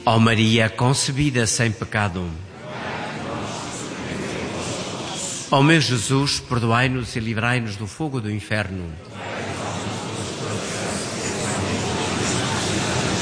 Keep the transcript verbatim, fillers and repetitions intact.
Ó Maria concebida sem pecado. Ó meu Jesus, perdoai-nos e livrai-nos do fogo do inferno.